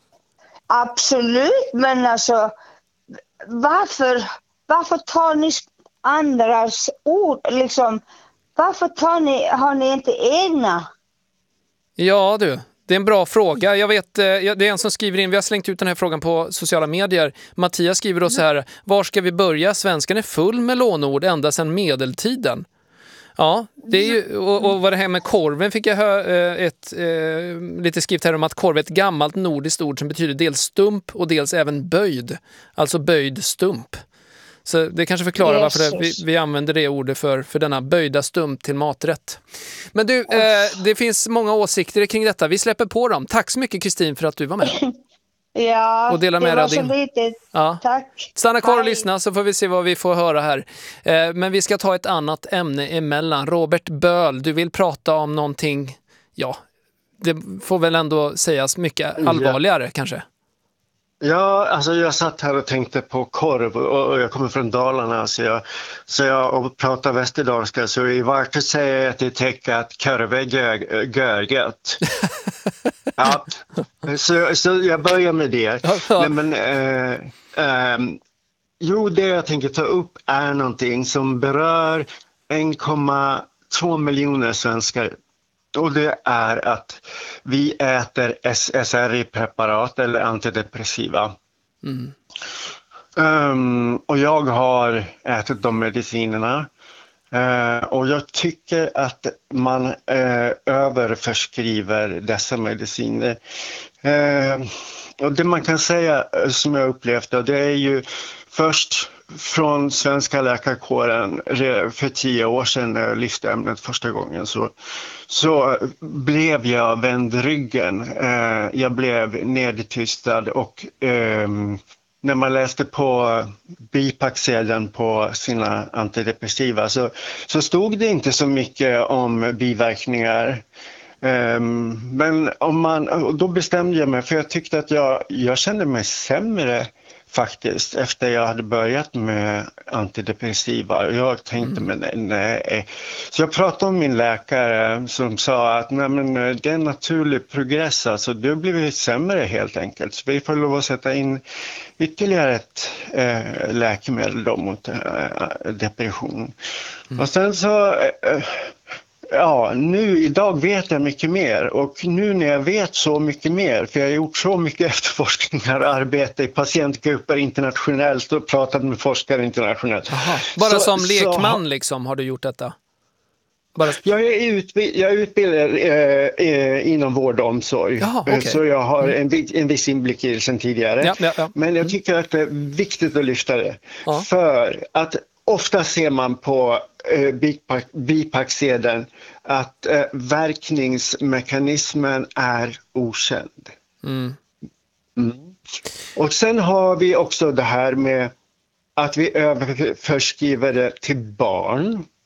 Absolut, men alltså varför, varför tar ni andras ord liksom? Varför tar ni, har ni inte egna? Ja du, det är en bra fråga. Jag vet, det är en som skriver in, vi har slängt ut den här frågan på sociala medier. Mattias skriver då så här: var ska vi börja? Svenskan är full med lånord ända sedan medeltiden. Ja, det är ju, och, och vad det här med korven fick jag höra ett, eh, lite skrift här om att korv är ett gammalt nordiskt ord som betyder dels stump och dels även böjd. Alltså böjd stump. Så det kanske förklarar varför det, vi, vi använder det ordet för, för denna böjda stump till maträtt. Men du, eh, det finns många åsikter kring detta. Vi släpper på dem. Tack så mycket, Kristin, för att du var med. Ja, och dela med det var din. så litet. Ja. Tack. Stanna kvar och lyssna så får vi se vad vi får höra här. Eh, men vi ska ta ett annat ämne emellan. Robert Böhl, du vill prata om någonting, ja, det får väl ändå sägas mycket allvarligare ja. kanske. Ja, alltså jag satt här och tänkte på korv och jag kommer från Dalarna så jag, så jag och pratar västerdalska så i vart säger jag till täcka att korv är görgött. Ja, så, så jag börjar med det. Nej, men, eh, eh, jo, det jag tänker ta upp är någonting som berör en komma två miljoner svenskar. Och det är att vi äter S S R I-preparat eller antidepressiva. Mm. Um, och jag har ätit de medicinerna. Uh, och jag tycker att man uh, överförskriver dessa mediciner. Uh, och det man kan säga som jag upplevde, det är ju först från svenska läkarkåren för tio år sedan när jag lyfte ämnet första gången så, så blev jag vänd ryggen. Eh, jag blev nedtystad och eh, när man läste på bipacksedeln på sina antidepressiva så, så stod det inte så mycket om biverkningar. Um, men om man, då bestämde jag mig för jag tyckte att jag, jag kände mig sämre faktiskt efter jag hade börjat med antidepressiva. Jag tänkte mm. men nej. Så jag pratade om min läkare som sa att nej, men det är en naturlig progress. Alltså du har blivit sämre helt enkelt. Så vi får lov att sätta in ytterligare ett eh, läkemedel då mot eh, depression. Mm. Och sen så eh, ja, nu idag vet jag mycket mer och nu när jag vet så mycket mer, för jag har gjort så mycket efterforskningar och arbete i patientgrupper internationellt och pratat med forskare internationellt. Aha. Bara så, som lekman så, liksom har du gjort detta? Bara... Jag är, utbild, jag är utbildad eh, eh, inom vård och omsorg. Jaha, okay. Så jag har en, en viss inblick i det sedan tidigare. Ja, ja, ja. Men jag tycker att det är viktigt att lyfta det. Ja. För att ofta ser man på eh, bipack, bipacksedeln att eh, verkningsmekanismen är okänd. Mm. Mm. Och sen har vi också det här med att vi överförskriver det till barn.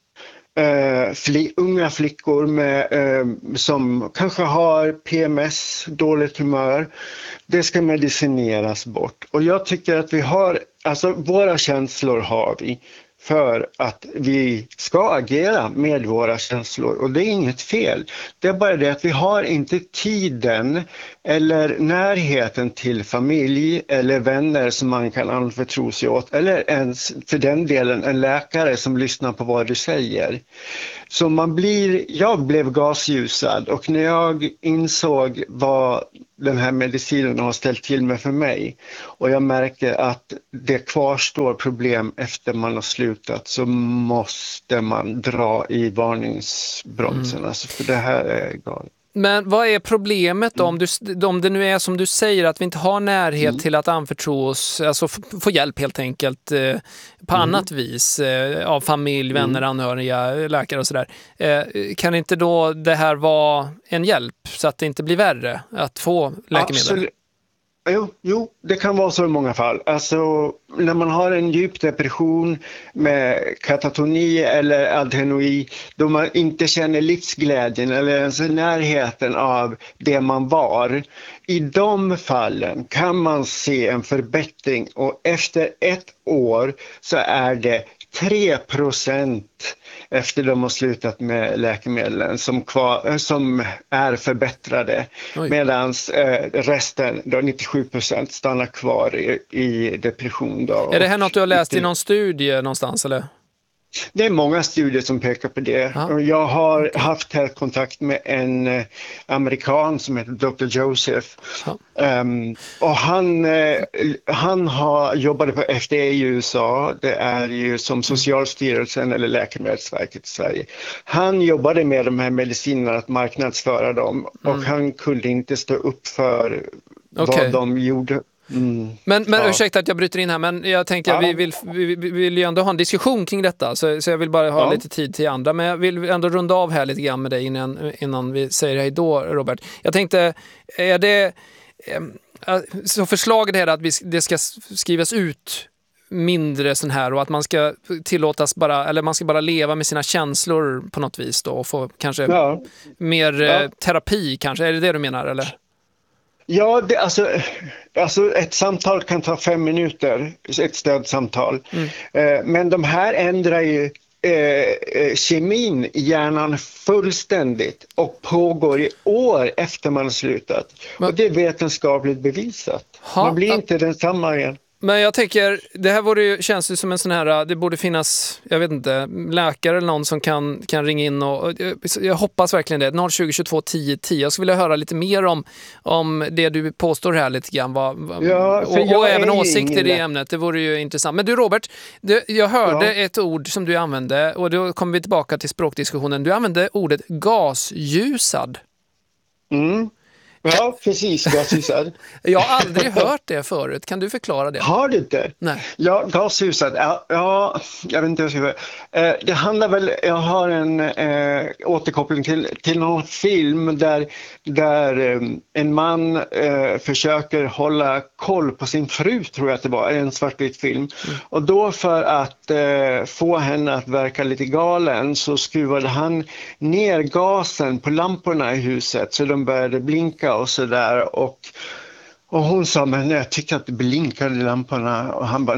eh, fli, unga flickor med, eh, som kanske har P M S, dåligt humör. Det ska medicineras bort. Och jag tycker att vi har, alltså våra känslor har vi för att vi ska agera med våra känslor. Och det är inget fel. Det är bara det att vi har inte tiden eller närheten till familj eller vänner som man kan anförtro sig åt. Eller ens för den delen en läkare som lyssnar på vad du säger. Så man blir, jag blev gasljusad och när jag insåg vad den här medicinen har ställt till med för mig och jag märker att det kvarstår problem efter man har slutat, så måste man dra i varningsbromsen. Mm. Alltså, för det här är galet. Men vad är problemet då, om, du, om det nu är som du säger att vi inte har närhet mm. till att anförtro oss, alltså få hjälp helt enkelt eh, på mm. annat vis eh, av familj, vänner, mm. anhöriga, läkare och sådär. Eh, kan inte då det här vara en hjälp så att det inte blir värre att få läkemedel? Absolut. Jo, jo, det kan vara så i många fall. Alltså, när man har en djup depression med katatoni eller adrenoi, då man inte känner livsglädjen eller ens närheten av det man var. I de fallen kan man se en förbättring och efter ett år så är det tre procent efter de har slutat med läkemedlen som, kvar, som är förbättrade. Medan eh, resten, då nittiosju procent, stannar kvar i, i depression. Då. Är det här något du har läst i någon studie någonstans eller? Det är många studier som pekar på det. Ja. Jag har okay. haft här kontakt med en eh, amerikan som heter doktor Joseph. Ja. Um, och han, eh, han har jobbade på F D A i U S A. Det är ju som Socialstyrelsen eller Läkemedelsverket i Sverige. Han jobbade med de här medicinerna att marknadsföra dem. Mm. Och han kunde inte stå upp för okay. vad de gjorde. Mm. Men, men ja. ursäkta att jag bryter in här, men jag tänker att ja. vi, vill, vi, vi vill ju ändå ha en diskussion kring detta, så, så jag vill bara ha ja. lite tid till andra, men jag vill ändå runda av här lite grann med dig innan, innan vi säger hej då, Robert. Jag tänkte, är det så förslaget är att vi, det ska skrivas ut mindre sån här och att man ska tillåtas bara, eller man ska bara leva med sina känslor på något vis då och få kanske ja. mer ja. terapi kanske, är det det du menar eller? Ja, det, alltså, alltså ett samtal kan ta fem minuter, ett stödsamtal. Mm. Eh, men de här ändrar ju eh, kemin i hjärnan fullständigt och pågår i år efter man har slutat. Men, och det är vetenskapligt bevisat. Ha, man blir inte densamma igen. Men jag tänker, det här vore ju, känns ju som en sån här, det borde finnas, jag vet inte, läkare eller någon som kan, kan ringa in och, och jag hoppas verkligen det, noll tjugo tjugotvå tio tio. Jag skulle vilja höra lite mer om, om det du påstår här lite grann, vad, ja, och, och även åsikter i ämnet, det vore ju intressant. Men du Robert, det, jag hörde ja. ett ord som du använde och då kommer vi tillbaka till språkdiskussionen. Du använde ordet gasljusad. Mm. Ja, precis. Gasljusad. Jag har aldrig hört det förut. Kan du förklara det? Har du inte? Nej. Ja, gasljusad. Ja, ja, jag vet inte vad jag ska eh, Det handlar väl, jag har en eh, återkoppling till, till någon film där, där eh, en man eh, försöker hålla koll på sin fru, tror jag att det var, en svartvit film. Mm. Och då för att eh, få henne att verka lite galen så skruvade han ner gasen på lamporna i huset så de började blinka och så där, och, och hon sa, men jag tyckte att det blinkade i lamporna och han bara,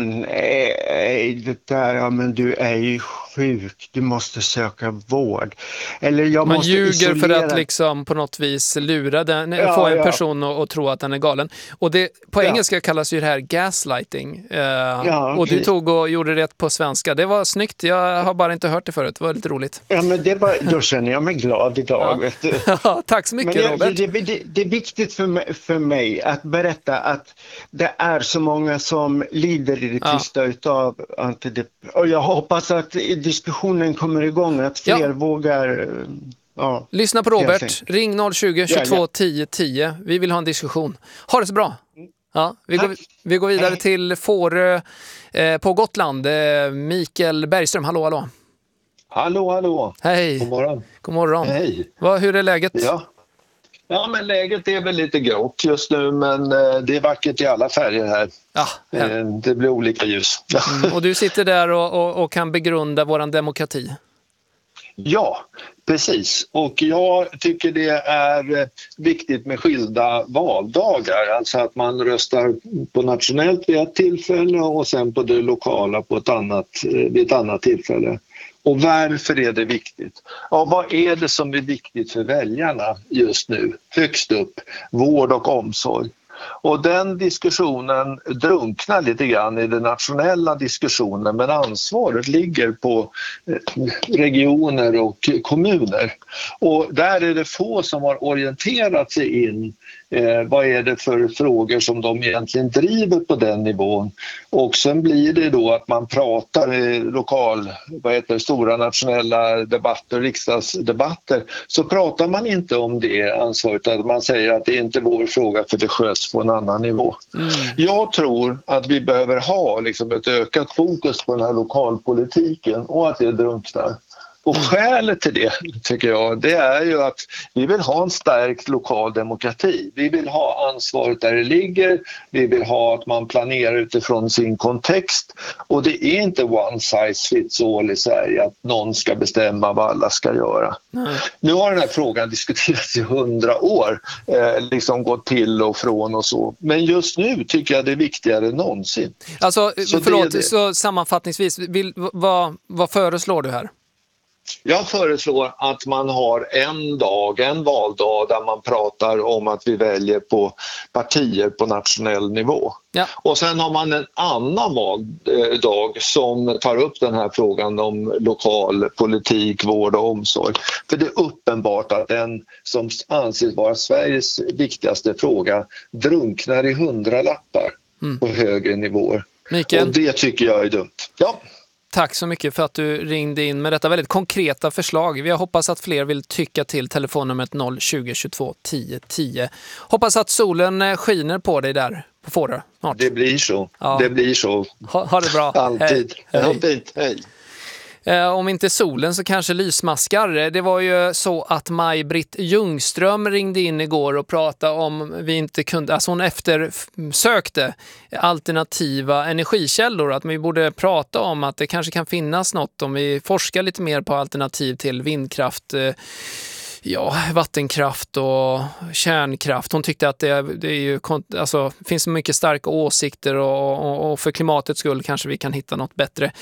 nej det där, ja men du är ju sjuk, du måste söka vård. Eller jag Man måste ljuger isolera. För att liksom på något vis lura den, ja, få en ja. person att, att tro att den är galen. Och det, på ja. engelska kallas ju det här gaslighting. Uh, ja, och du tog och gjorde det på svenska. Det var snyggt, jag har bara inte hört det förut. Det var lite roligt. Ja, men det var, då känner jag mig glad idag. Ja. Vet du. Ja, tack så mycket, men det, Robert. Det, det, det är viktigt för mig, för mig att berätta att det är så många som lider i det tysta ja. utav antidep- och jag hoppas att diskussionen kommer igång, att fler ja. vågar. Ja, lyssna på Robert, ring noll tjugo tjugotvå tio tio. Vi vill ha en diskussion. Ha det så bra. Ja, vi, går, vi går vidare Hej. till Fårö eh, på Gotland. Eh, Mikael Bergström, hallå, hallå. Hallå, hallå. Hej. God morgon. God morgon. Hej. Va, hur är läget? Ja. Ja, men läget är väl lite grått just nu, men eh, det är vackert i alla färger här. Ja, ja. Eh, det blir olika ljus. Mm, och du sitter där och, och, och kan begrunda våran demokrati. Ja, precis. Och jag tycker det är viktigt med skilda valdagar. Alltså att man röstar på nationellt vid ett tillfälle och sen på det lokala på ett annat, vid ett annat tillfälle. Och varför är det viktigt? Ja, vad är det som är viktigt för väljarna just nu? Högst upp, vård och omsorg. Och den diskussionen drunknar lite grann i den nationella diskussionen, men ansvaret ligger på regioner och kommuner. Och där är det få som har orienterat sig in eh, vad är det för frågor som de egentligen driver på den nivån. Och sen blir det då att man pratar i lokal, vad heter det, stora nationella debatter, riksdagsdebatter, så pratar man inte om det ansvaret, att man säger att det är inte vår fråga för det sköts på en annan nivå. Mm. Jag tror att vi behöver ha liksom ett ökat fokus på den här lokalpolitiken och att det drunknar. Och skälet till det, tycker jag, det är ju att vi vill ha en stärkt lokal demokrati. Vi vill ha ansvaret där det ligger. Vi vill ha att man planerar utifrån sin kontext. Och det är inte one size fits all i Sverige att någon ska bestämma vad alla ska göra. Mm. Nu har den här frågan diskuterats i hundra år, eh, liksom gått till och från och så. Men just nu tycker jag det är viktigare än någonsin. Alltså, så förlåt, det det. Så sammanfattningsvis, vill, vad, vad föreslår du här? Jag föreslår att man har en dag, en valdag där man pratar om att vi väljer på partier på nationell nivå. Ja. Och sen har man en annan valdag som tar upp den här frågan om lokal politik, vård och omsorg. För det är uppenbart att den som anses vara Sveriges viktigaste fråga drunknar i hundralappar mm. på högre nivåer. Mikael. Och det tycker jag är dumt. Ja. Tack så mycket för att du ringde in med detta väldigt konkreta förslag. Vi hoppas att fler vill tycka till telefonnumret noll tjugo tjugotvå tio tio. Hoppas att solen skiner på dig där på Fårö snart. Det blir så. Ja. Det blir så. Ha, ha det bra. Alltid. Hej. Hej. Hej. Eh, om inte solen så kanske lysmaskar. Det var ju så att Maj-Britt Ljungström ringde in igår och pratade om vi inte kunde, alltså hon eftersökte alternativa energikällor, att vi borde prata om att det kanske kan finnas något om vi forskar lite mer på alternativ till vindkraft, eh, ja, vattenkraft och kärnkraft. Hon tyckte att det, det är ju, alltså, finns mycket starka åsikter och, och, och för klimatets skull kanske vi kan hitta något bättre.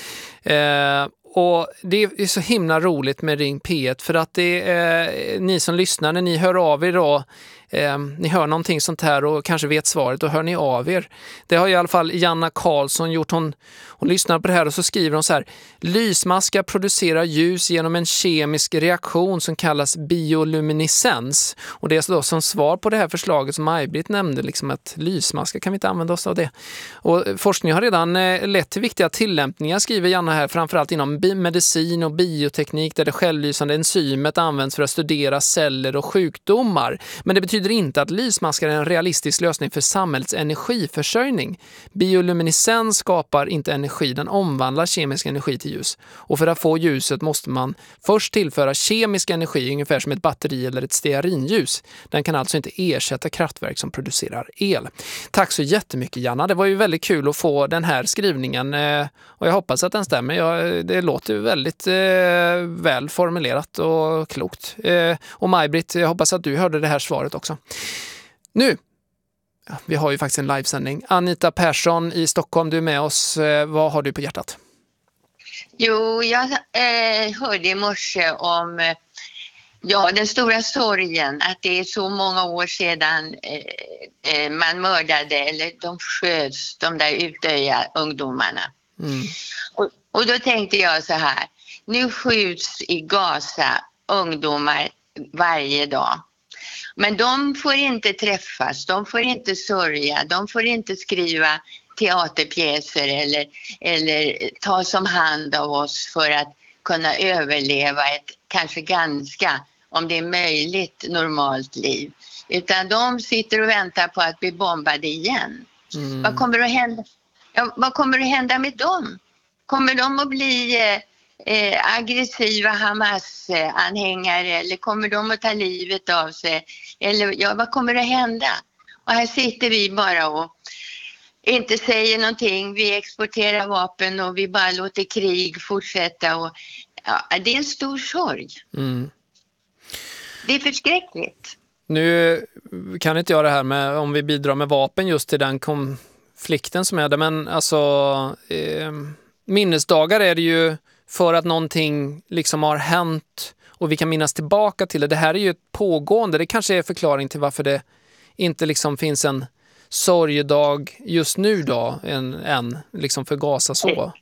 Eh, Och det är så himla roligt med Ring P ett för att det är eh, ni som lyssnar, när ni hör av er då, eh, ni hör någonting sånt här och kanske vet svaret, då hör ni av er. Det har i alla fall Janna Karlsson gjort. Hon, hon lyssnar på det här och så skriver hon så här: lysmaskar producerar ljus genom en kemisk reaktion som kallas bioluminescens. Och det är då som svar på det här förslaget som Maj-Britt nämnde, liksom att lysmaskar kan vi inte använda oss av det. Och forskning har redan eh, lett till viktiga tillämpningar, skriver Janna här, framförallt inom medicin och bioteknik där det självlysande enzymet används för att studera celler och sjukdomar. Men det betyder inte att lysmaskar är en realistisk lösning för samhällets energiförsörjning. Bioluminescens skapar inte energi, den omvandlar kemisk energi till ljus. Och för att få ljuset måste man först tillföra kemisk energi, ungefär som ett batteri eller ett stearinljus. Den kan alltså inte ersätta kraftverk som producerar el. Tack så jättemycket, Janna. Det var ju väldigt kul att få den här skrivningen och jag hoppas att den stämmer. Jag, det låter väldigt eh, väl formulerat och klokt. Eh, och Maj-Britt, jag hoppas att du hörde det här svaret också. Nu, ja, vi har ju faktiskt en livesändning. Anita Persson i Stockholm, du är med oss. Eh, vad har du på hjärtat? Jo, jag eh, hörde i morse om eh, ja, den stora sorgen att det är så många år sedan eh, eh, man mördade eller de sköts, de där Utöja ungdomarna. Mm. Och, och då tänkte jag så här, nu skjuts i Gaza ungdomar varje dag. Men de får inte träffas, de får inte sörja, de får inte skriva teaterpjäser eller, eller ta som hand av oss för att kunna överleva ett kanske ganska, om det är möjligt, normalt liv. Utan de sitter och väntar på att bli bombade igen. Mm. Vad kommer att hända? Ja, vad kommer att hända med dem? Kommer de att bli eh, aggressiva Hamas-anhängare eller kommer de att ta livet av sig? Eller ja, vad kommer att hända? Och här sitter vi bara och inte säger någonting. Vi exporterar vapen och vi bara låter krig fortsätta. Och, ja, det är en stor sorg. Mm. Det är förskräckligt. Nu kan inte jag det här med om vi bidrar med vapen just till den konflikten som är där, men alltså eh, minnesdagar är det ju för att någonting liksom har hänt och vi kan minnas tillbaka till det. Det här är ju ett pågående, det kanske är förklaring till varför det inte liksom finns en sorgedag just nu då, än, än liksom för Gaza så.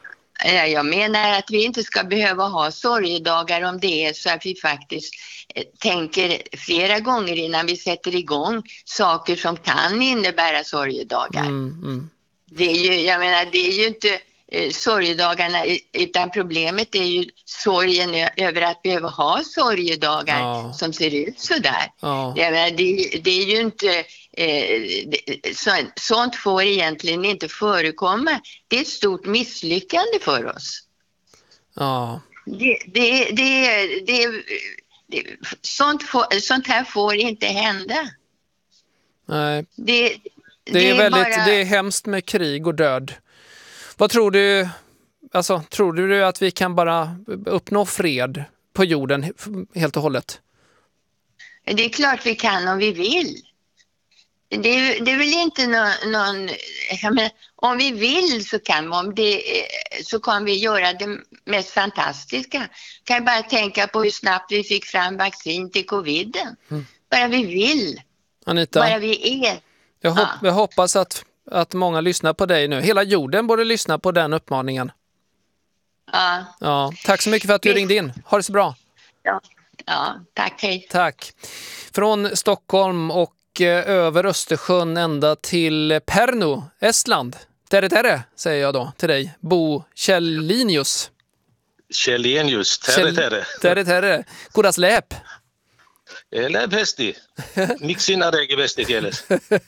Jag menar att vi inte ska behöva ha sorgedagar om det är så att vi faktiskt tänker flera gånger innan vi sätter igång saker som kan innebära sorgedagar. Mm, mm. Det är ju, jag menar, det är ju inte eh, sorgedagarna, utan problemet är ju sorgen över att behöva ha sorgedagar ja. som ser ut så där. Ja. Jag menar, det, det är ju inte eh, det, så, sånt får egentligen inte förekomma. Det är ett stort misslyckande för oss. Ja. Det, det, det, det, det sånt, får, sånt här får inte hända. Nej. Det, det, det är är väldigt bara... det är hemskt med krig och död. Vad tror du, alltså tror du att vi kan bara uppnå fred på jorden helt och hållet? Det är klart vi kan om vi vill. Det är, det är väl inte någon, någon jag menar, om vi vill så kan, om det, så kan vi göra det mest fantastiska. Kan jag bara tänka på hur snabbt vi fick fram vaccin till coviden. Mm. Bara vi vill. Anita, bara vi är. Jag, hopp, ja. jag hoppas att, att många lyssnar på dig nu. Hela jorden borde lyssna på den uppmaningen. Ja. Ja, tack så mycket för att du vi... ringde in. Ha det så bra. Ja, ja tack. Hej. Tack. Från Stockholm och över Östersjön ända till Pärnu, Estland. Tere tere, säger jag då till dig. Bo Källinius. Källinius, tere tere. Tere tere. Kudas läp? Läp hästi. Mixina regi västi kieles.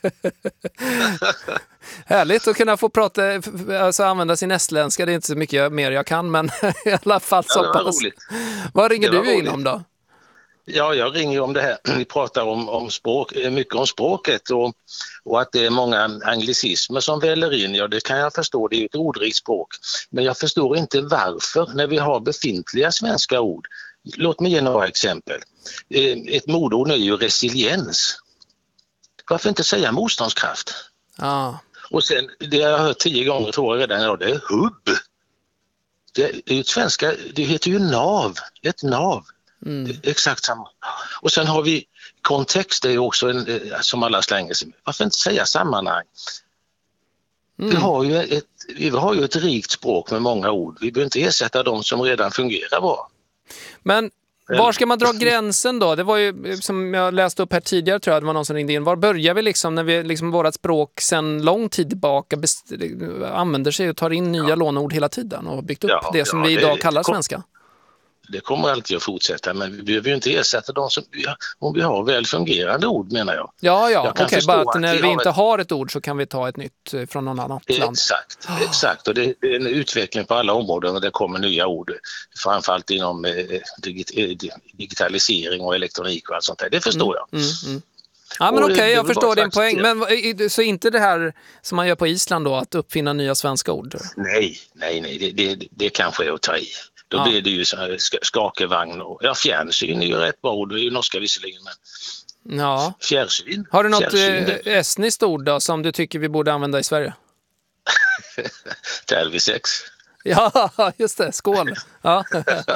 Härligt att kunna få prata, alltså använda sin estländska. Det är inte så mycket mer jag kan, men i alla fall så ja, pass. Vad ringer du roligt. in om då? Ja, jag ringer om det här. Vi pratar om, om språk, mycket om språket och, och att det är många anglicismer som väller in. Ja, det kan jag förstå. Det är ett ordrikt språk. Men jag förstår inte varför när vi har befintliga svenska ord. Låt mig ge några exempel. Ett modord är ju resiliens. Varför inte säga motståndskraft? Ah. Och sen, det jag har hört tio gånger tror jag redan idag, det är hubb. Det, det är ju svenska, det heter ju nav. Ett nav. Mm. Exakt samma. Och sen har vi kontext, det är också en, som alla slänger sig med. Varför inte säga sammanhang? Mm. Vi, har ju ett, vi har ju ett rikt språk med många ord. Vi behöver inte ersätta dem som redan fungerar bra. Men var ska man dra gränsen då? Det var ju som jag läste upp här tidigare, tror jag det var någon som ringde in. Var börjar vi liksom när vi liksom vårat språk sedan lång tid tillbaka best- använder sig och tar in nya ja. lånord hela tiden och byggt upp ja, det som ja, vi idag det, kallar kom, svenska? Det kommer alltid att fortsätta, men vi behöver ju inte ersätta dem som vi har, om vi har väl fungerande ord, menar jag. Ja, ja, okej, okay, bara att när vi, vi inte ett... har ett ord så kan vi ta ett nytt från någon annan land. Exakt, oh. exakt. Och det är en utveckling på alla områden och det kommer nya ord, framförallt inom eh, digit- digitalisering och elektronik och allt sånt där. Det förstår mm, jag. Mm, mm. Ja, men okej, okay, jag förstår din poäng. Men så inte det här som man gör på Island då, att uppfinna nya svenska ord? Nej, nej, nej, det, det, det kanske är att ta i. Då ja. blir det ju så här skakevagn och ja, fjärrsyn är ju rätt bra ord, det är ju norska visserligen, men ja. fjärrsyn. Har du något fjärrsyn, eh, estniskt ord då som du tycker vi borde använda i Sverige? Telvisex. Ja, just det, skål. Ja.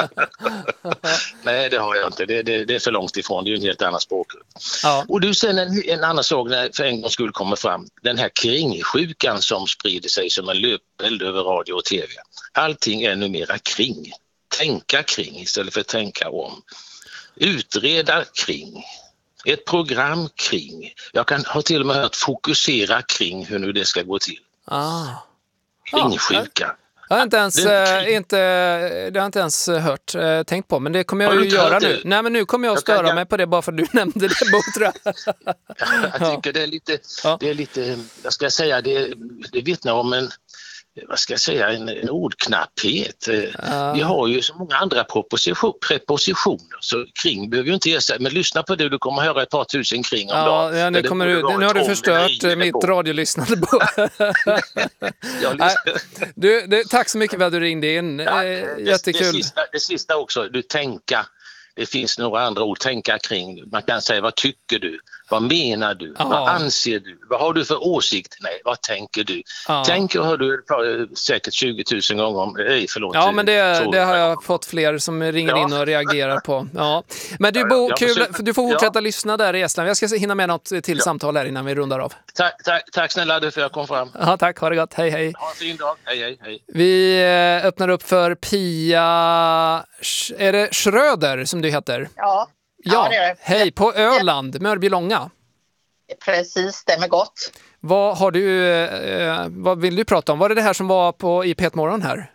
Nej, det har jag inte. Det, det, det är för långt ifrån. Det är ju en helt annan språk. Ja. Och du, sen en, en annan sak när för en gång skulle komma fram. Den här kringsjukan som sprider sig som en löpeld över radio och tv. Allting är numera kring. Tänka kring istället för tänka om. Utreda kring. Ett program kring. Jag kan ha till och med hört fokusera kring hur nu det ska gå till. Ah. Kringsjuka. Ja. Jag har inte ens, det, inte, det har inte ens hört, äh, tänkt på, men det kommer jag ju göra nu. Nej, men nu kommer jag att störa jag kan, mig på det bara för att du nämnde det, Bo, tror jag. Jag tycker det är lite, ja. det är lite, jag ska säga, det, det vittnar om en, vad ska jag säga, en, en ordknapphet. Ja. Vi har ju så många andra proposition, prepositioner så kring behöver ju inte ersätta. Men lyssna på det, du kommer höra ett par tusen kring om Ja, dagen. ja, nu, Det kommer borde du, vara nu har du Tom förstört Melin mitt på. radiolyssnande. På. Nej, du, du, tack så mycket för att du ringde in. Ja, eh, det, jättekul. Det sista, det sista också, du tänka. Det finns några andra ord tänka kring. Man kan säga, vad tycker du? Vad menar du? Ja. Vad anser du? Vad har du för åsikt? Nej, vad tänker du? Ja. Tänker har du säkert tjugo tusen gånger om. Nej, förlåt. Ja, men det, Så- det har jag fått fler som ringer Ja. in och reagerar på. Ja. Men du, Bo, jag kul, försöker- du får fortsätta Ja. lyssna där i Estland. Jag ska hinna med något till samtal här innan vi rundar av. Tack, tack, tack snälla du för att jag kom fram. Ja, tack, ha det gott. Hej, hej. Ha en fin dag. Hej, hej, hej. Vi eh, öppnar upp för Pia... Sch- Är det Schröder som du heter? Ja, Ja, ja det är det. hej. På Öland, Mörbylånga. Precis, stämmer gott. Vad har du... Eh, vad vill du prata om? Var det det här som var på i P ett Morgon här?